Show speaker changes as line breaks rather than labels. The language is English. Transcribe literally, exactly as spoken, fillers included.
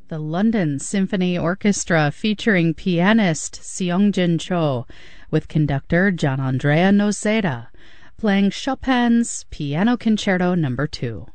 The London Symphony Orchestra featuring pianist Seongjin Cho with conductor Gianandrea Noseda playing Chopin's Piano Concerto number two.